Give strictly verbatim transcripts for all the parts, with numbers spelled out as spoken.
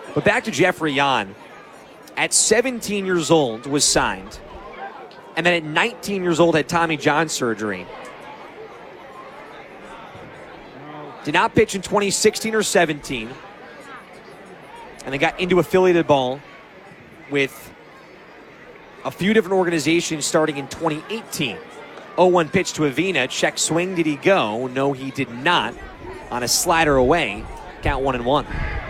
But back to Jeffrey Yan. At seventeen years old, was signed. And then at nineteen years old, had Tommy John surgery. Did not pitch in twenty sixteen or seventeen. And then got into affiliated ball with a few different organizations starting in twenty eighteen. oh one pitch to Avina. Check swing. Did he go? No, he did not. On a slider away. Count one and one.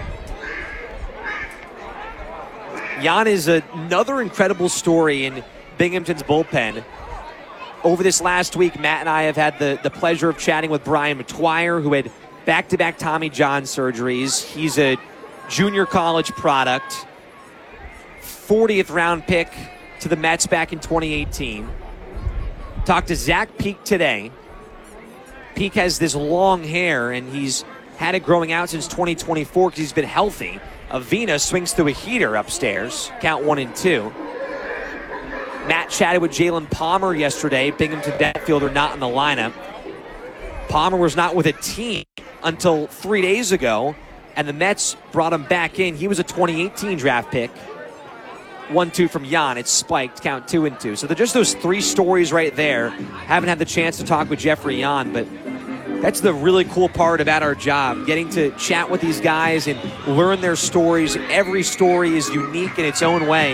Yan is another incredible story in Binghamton's bullpen. Over this last week, Matt and I have had the, the pleasure of chatting with Brian McTwire, who had back-to-back Tommy John surgeries. He's a junior college product. fortieth round pick to the Mets back in twenty eighteen. Talked to Zach Peak today. Peak has this long hair, and he's had it growing out since twenty twenty-four because he's been healthy. Avina swings through a heater upstairs. Count one and two. Matt chatted with Jalen Palmer yesterday. Binghamton outfielder not in the lineup. Palmer was not with a team until three days ago, and the Mets brought him back in. He was a twenty eighteen draft pick. one two from Yan. It's spiked. Count two and two. So they're just those three stories right there. Haven't had the chance to talk with Jeffrey Yan, but that's the really cool part about our job, getting to chat with these guys and learn their stories. Every story is unique in its own way.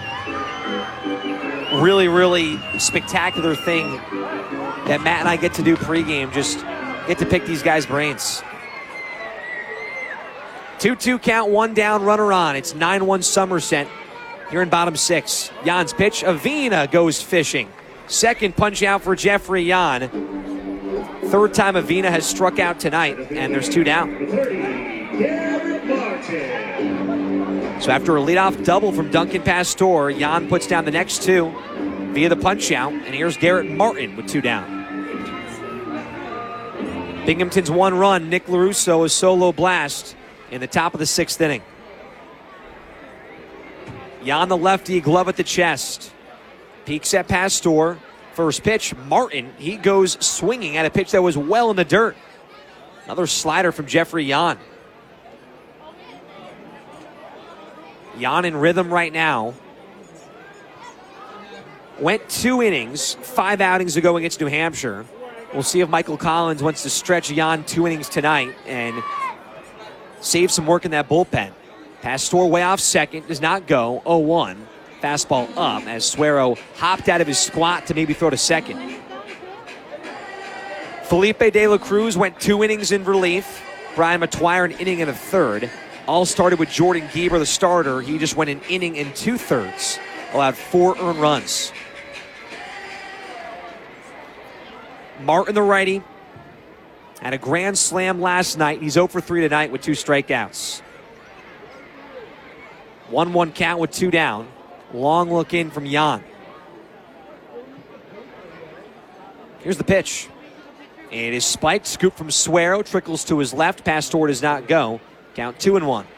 Really, really spectacular thing that Matt and I get to do pregame, just get to pick these guys' brains. two two count, one down, runner on. It's nine one Somerset here in bottom six. Jan's pitch, Avina goes fishing. Second punch out for Jeffrey Yan. Third time Avina has struck out tonight, and there's two down. So after a leadoff double from Duncan Pastor, Yan puts down the next two via the punch out, and here's Garrett Martin with two down. Binghamton's one run, Nick LaRusso, a solo blast in the top of the sixth inning. Yan the lefty, glove at the chest. Peeks at Pastor. First pitch, Martin, he goes swinging at a pitch that was well in the dirt. Another slider from Jeffrey Yan. Yan in rhythm right now. Went two innings, five outings ago against New Hampshire. We'll see if Michael Collins wants to stretch Yan two innings tonight and save some work in that bullpen. Pastor way off second, does not go, oh one. Fastball up as Suero hopped out of his squat to maybe throw to second. Felipe De La Cruz went two innings in relief. Brian McTwire an inning and a third. All started with Jordan Gieber, the starter. He just went an inning and two thirds. Allowed four earned runs. Martin, the righty, had a grand slam last night. He's oh for three tonight with two strikeouts. one one count with two down. Long look in from Yan. Here's the pitch. It is spiked. Scoop from Suero. Trickles to his left. Pastor does not go. Count two and one.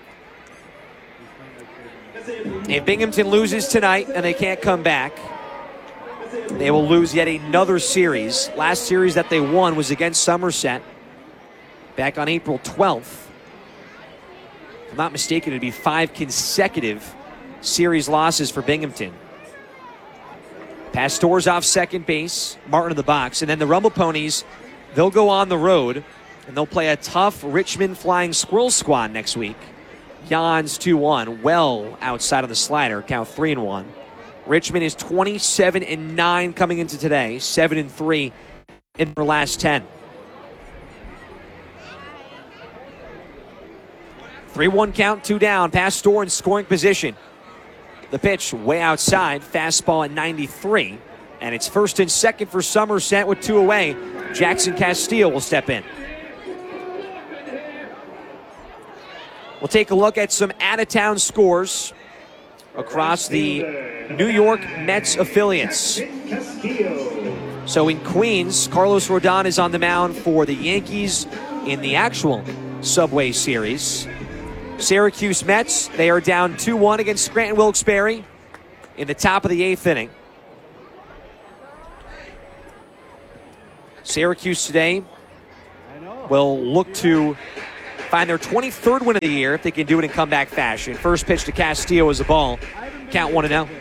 If Binghamton loses tonight and they can't come back, they will lose yet another series. Last series that they won was against Somerset back on April twelfth. If I'm not mistaken, it'd be five consecutive series losses for Binghamton. Pastor's off second base, Martin in the box, and then the Rumble Ponies, they'll go on the road and they'll play a tough Richmond Flying Squirrel squad next week. Jan's two one, well outside of the slider, count three and one. Richmond is twenty-seven and nine coming into today, seven and three in their last ten. three one count, two down. Pastor in scoring position. The pitch way outside, fastball at ninety-three. And it's first and second for Somerset with two away. Jackson Castile will step in. We'll take a look at some out-of-town scores across the New York Mets affiliates. So in Queens, Carlos Rodon is on the mound for the Yankees in the actual Subway Series. Syracuse Mets, they are down two one against Scranton Wilkes-Barre in the top of the eighth inning. Syracuse today will look to find their twenty-third win of the year if they can do it in comeback fashion. First pitch to Castillo is a ball. Count one and oh.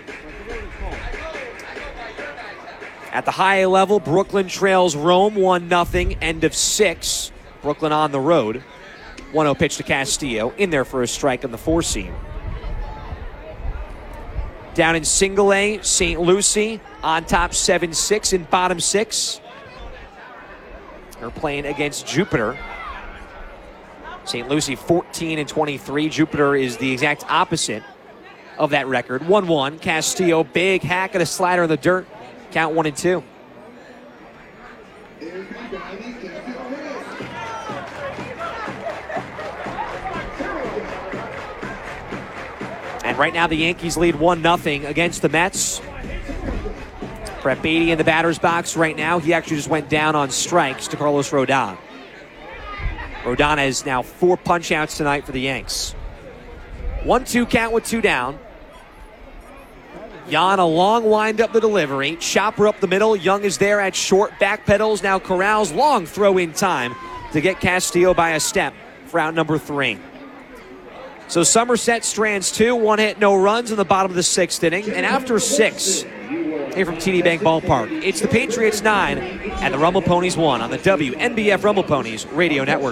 At the high A level, Brooklyn trails Rome one nothing, end of six. Brooklyn on the road. one oh pitch to Castillo, in there for a strike on the four seam. Down in single A, Saint Lucie on top seven six in bottom six. They're playing against Jupiter. Saint Lucie fourteen and twenty-three. Jupiter is the exact opposite of that record. one one. Castillo, big hack and a slider in the dirt. Count one and two. And right now the Yankees lead one nothing against the Mets. Brett Beatty in the batter's box right now. He actually just went down on strikes to Carlos Rodon. Rodon has now four punch-outs tonight for the Yanks. one two count with two down. Jan, a long wind up the delivery. Chopper up the middle. Young is there at short. Back pedals. Now Corrals. Long throw in time to get Castillo by a step for out number three. So Somerset strands two. One hit, no runs in the bottom of the sixth inning. And after six, here from T D Bank Ballpark, it's the Patriots nine and the Rumble Ponies one on the W N B F Rumble Ponies Radio Network.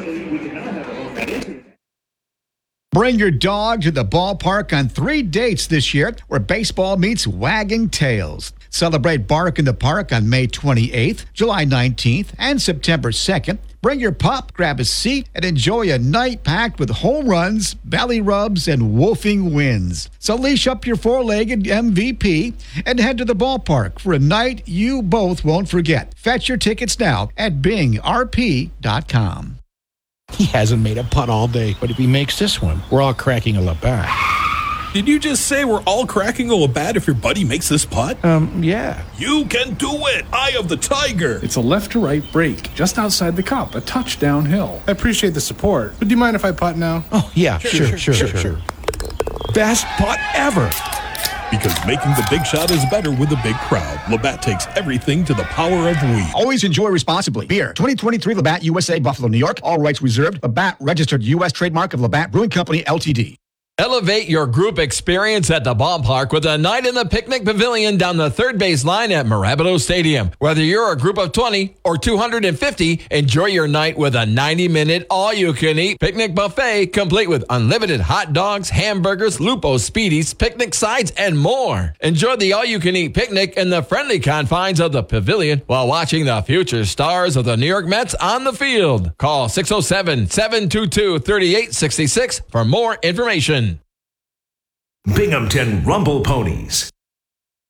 Bring your dog to the ballpark on three dates this year where baseball meets wagging tails. Celebrate Bark in the Park on May twenty-eighth, July nineteenth, and September second. Bring your pup, grab a seat, and enjoy a night packed with home runs, belly rubs, and woofing wins. So leash up your four-legged M V P and head to the ballpark for a night you both won't forget. Fetch your tickets now at bing r p dot com. He hasn't made a putt all day, but if he makes this one, we're all cracking a Labatt. Did you just say we're all cracking a Labatt if your buddy makes this putt? Um, yeah. You can do it! Eye of the Tiger! It's a left-to-right break, just outside the cup, a touch downhill. I appreciate the support, but do you mind if I putt now? Oh, yeah, sure, sure, sure, sure. sure, sure. Best putt ever! Because making the big shot is better with a big crowd. Labatt takes everything to the power of we. Always enjoy responsibly. Beer. twenty twenty-three Labatt U S A, Buffalo, New York. All rights reserved. Labatt registered U S trademark of Labatt Brewing Company, L T D. Elevate your group experience at the ballpark with a night in the picnic pavilion down the third base line at Marabito Stadium. Whether you're a group of twenty or two hundred fifty, enjoy your night with a ninety-minute all-you-can-eat picnic buffet complete with unlimited hot dogs, hamburgers, Lupo Speedies, picnic sides, and more. Enjoy the all-you-can-eat picnic in the friendly confines of the pavilion while watching the future stars of the New York Mets on the field. Call six oh seven, seven two two, three eight six six for more information. Binghamton Rumble Ponies.